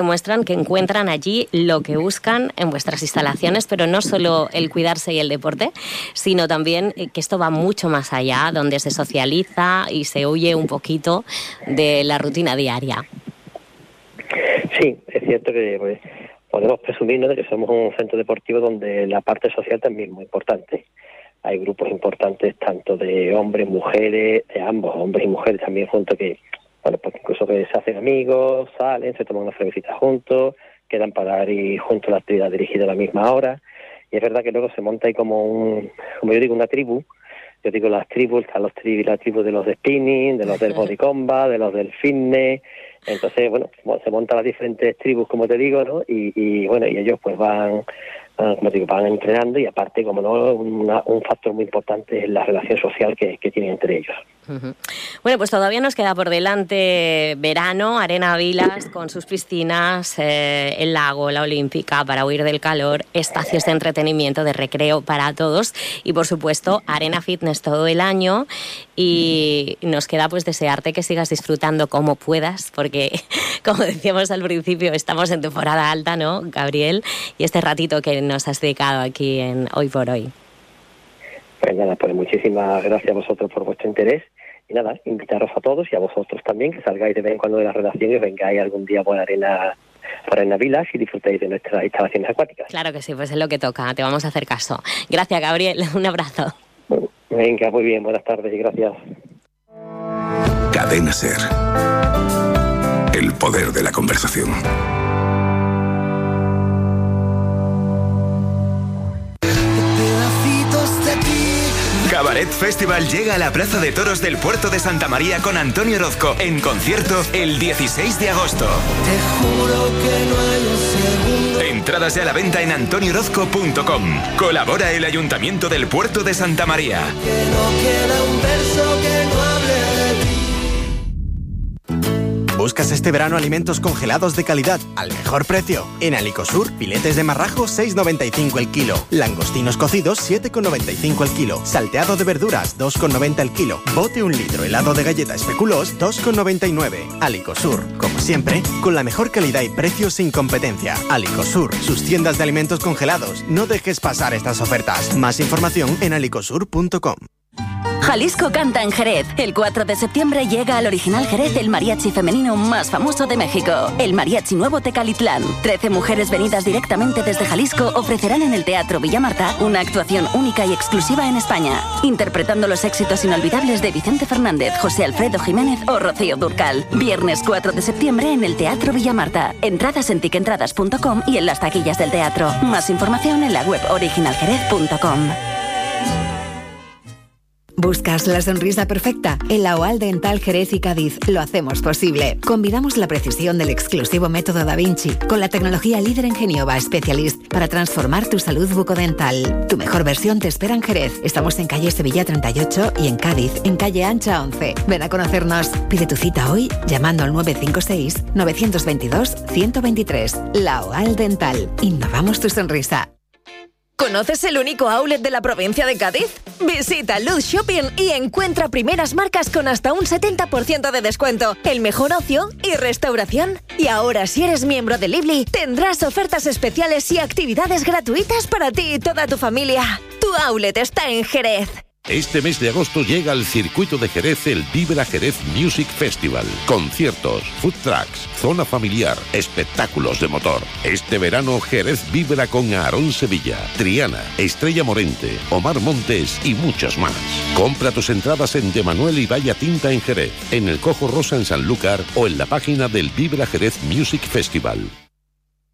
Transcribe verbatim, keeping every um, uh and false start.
Demuestran que encuentran allí lo que buscan en vuestras instalaciones, pero no solo el cuidarse y el deporte, sino también que esto va mucho más allá, donde se socializa y se huye un poquito de la rutina diaria. Sí, es cierto que pues, podemos presumirnos de que somos un centro deportivo donde la parte social también es muy importante. Hay grupos importantes tanto de hombres, mujeres, de ambos, hombres y mujeres también juntos, que bueno, pues incluso que se hacen amigos, salen, se toman una cervecita juntos, quedan para ir juntos a la actividad dirigida a la misma hora. Y es verdad que luego se monta ahí como un, como yo digo, una tribu. Yo digo las tribus, están los tribus, las tribus de los de spinning, de los del body combat, de los del fitness. Entonces, bueno, se montan las diferentes tribus, como te digo, ¿no? Y, y bueno, y ellos pues van, van, como te digo, van entrenando, y aparte, como no, una, un factor muy importante es la relación social que, que tienen entre ellos. Uh-huh. Bueno, pues todavía nos queda por delante verano, Arena Vilas con sus piscinas, eh, el lago, la olímpica para huir del calor, espacios de entretenimiento, de recreo para todos y por supuesto Arena Fitness todo el año, y nos queda pues desearte que sigas disfrutando como puedas, porque como decíamos al principio estamos en temporada alta, ¿no, Gabriel? Y este ratito que nos has dedicado aquí en Hoy por Hoy. Pues nada, pues muchísimas gracias a vosotros por vuestro interés. Y nada, invitaros a todos y a vosotros también, que salgáis de vez en cuando de la redacción y vengáis algún día por Arena, por Arena Vilas y disfrutéis de nuestras instalaciones acuáticas. Claro que sí, pues es lo que toca, te vamos a hacer caso. Gracias, Gabriel, un abrazo. Venga, muy bien, buenas tardes y gracias. Cadena SER. El poder de la conversación. Cabaret Festival llega a la Plaza de Toros del Puerto de Santa María con Antonio Orozco en concierto el dieciséis de agosto. Te juro que no hay un segundo. Entradas ya a la venta en antonio orozco punto com. Colabora el Ayuntamiento del Puerto de Santa María. Que no queda un verso que no hable de ti. ¿Buscas este verano alimentos congelados de calidad al mejor precio? En Alicosur, filetes de marrajo seis con noventa y cinco el kilo, langostinos cocidos siete con noventa y cinco el kilo, salteado de verduras dos con noventa el kilo, bote un litro helado de galleta especuloos dos con noventa y nueve. Alicosur, como siempre, con la mejor calidad y precios sin competencia. Alicosur, sus tiendas de alimentos congelados. No dejes pasar estas ofertas. Más información en alicosur punto com. Jalisco canta en Jerez. El cuatro de septiembre llega al Original Jerez el mariachi femenino más famoso de México, el Mariachi Nuevo Tecalitlán. Trece mujeres venidas directamente desde Jalisco ofrecerán en el Teatro Villamarta una actuación única y exclusiva en España, interpretando los éxitos inolvidables de Vicente Fernández, José Alfredo Jiménez o Rocío Dúrcal. Viernes cuatro de septiembre en el Teatro Villamarta. Entradas en tiquentradas punto com y en las taquillas del teatro. Más información en la web original jerez punto com. ¿Buscas la sonrisa perfecta? En la OAL Dental Jerez y Cádiz lo hacemos posible. Combinamos la precisión del exclusivo método Da Vinci con la tecnología líder en Genioba Specialist para transformar tu salud bucodental. Tu mejor versión te espera en Jerez. Estamos en calle Sevilla treinta y ocho y en Cádiz, en calle Ancha once. Ven a conocernos. Pide tu cita hoy llamando al nueve cinco seis, nueve dos dos, uno cero dos tres. La OAL Dental. Innovamos tu sonrisa. ¿Conoces el único outlet de la provincia de Cádiz? Visita Luz Shopping y encuentra primeras marcas con hasta un setenta por ciento de descuento, el mejor ocio y restauración. Y ahora, si eres miembro de Lively, tendrás ofertas especiales y actividades gratuitas para ti y toda tu familia. Tu outlet está en Jerez. Este mes de agosto llega al circuito de Jerez el Vibra Jerez Music Festival. Conciertos, food trucks, zona familiar, espectáculos de motor. Este verano Jerez vibra con Aarón Sevilla, Triana, Estrella Morente, Omar Montes y muchos más. Compra tus entradas en De Manuel y Valla Tinta en Jerez, en el Cojo Rosa en Sanlúcar o en la página del Vibra Jerez Music Festival.